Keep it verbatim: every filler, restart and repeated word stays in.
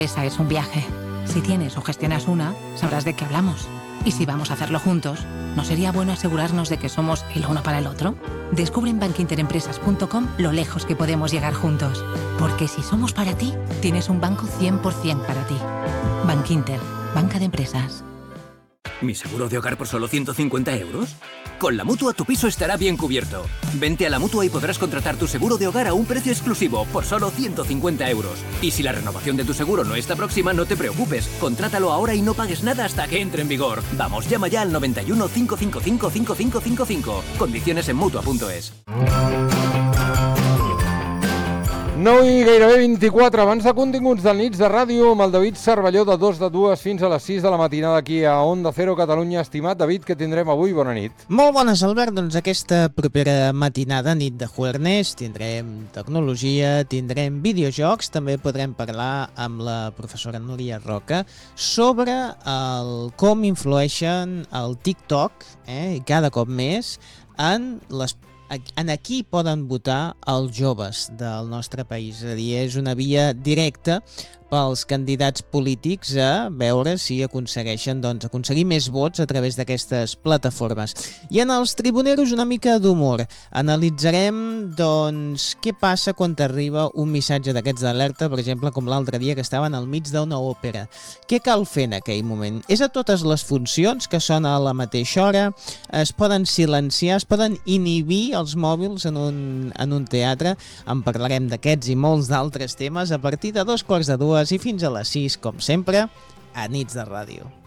Esa es un viaje. Si tienes o gestionas una, sabrás de qué hablamos. Y si vamos a hacerlo juntos, ¿no sería bueno asegurarnos de que somos el uno para el otro? Descubre en bankinterempresas punto com lo lejos que podemos llegar juntos. Porque si somos para ti, tienes un banco cien por ciento para ti. Bankinter, banca de empresas. ¿Mi seguro de hogar por solo ciento cincuenta euros? Con la Mutua tu piso estará bien cubierto. Vente a la Mutua y podrás contratar tu seguro de hogar a un precio exclusivo por solo ciento cincuenta euros. Y si la renovación de tu seguro no está próxima, no te preocupes. Contrátalo ahora y no pagues nada hasta que entre en vigor. Vamos, llama ya al noventa y uno, cinco cinco cinco, cinco cinco cinco cinco. Condiciones en Mutua punto es. nou i gairebé vint-i-quatre, abans de continguts del Nits de Ràdio, amb el David Cervelló de dos de dues fins a les sis de la matinada aquí a Onda Cero Catalunya. Estimat David, què tindrem avui? Bona nit. Molt bones, Albert. Doncs aquesta propera matinada, nit de jueves, tindrem tecnologia, tindrem videojocs, també podrem parlar amb la professora Núria Roca sobre el com influeixen el TikTok, eh, i cada cop més, en les en aquí poden votar els joves del nostre país. És a dir, és una via directa pels candidats polítics a veure si aconsegueixen doncs, aconseguir més vots a través d'aquestes plataformes. I en els tribuneros una mica d'humor. Analitzarem doncs, què passa quan t'arriba un missatge d'aquests d'alerta, per exemple, com l'altre dia que estaven al mig d'una òpera. Què cal fer en aquell moment? És a totes les funcions que sona a la mateixa hora? Es poden silenciar, es poden inhibir els mòbils en un, en un teatre? En parlarem d'aquests i molts d'altres temes a partir de dos quarts de dues i fins a les sis, com sempre, a Nits de Ràdio.